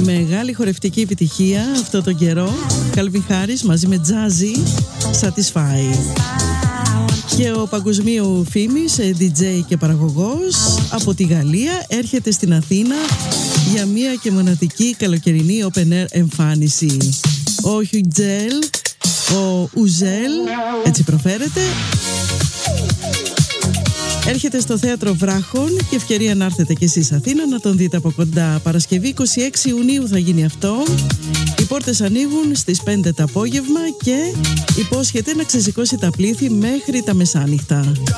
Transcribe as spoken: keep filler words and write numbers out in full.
Μεγάλη χορευτική επιτυχία αυτό τον καιρό. Calvin Harris μαζί με Jazzy, Satisfy. Και ο παγκοσμίου φήμης ντι τζέι και παραγωγός από τη Γαλλία έρχεται στην Αθήνα για μία και μοναδική καλοκαιρινή open air εμφάνιση. Ο Χιουτζέλ, ο Ουζέλ, έτσι προφέρεται, έρχεται στο Θέατρο Βράχων και ευκαιρία να έρθετε κι εσείς Αθήνα να τον δείτε από κοντά. Παρασκευή είκοσι έξι Ιουνίου θα γίνει αυτό. Οι πόρτες ανοίγουν στις πέντε το απόγευμα και υπόσχεται να ξεσηκώσει τα πλήθη μέχρι τα μεσάνυχτα.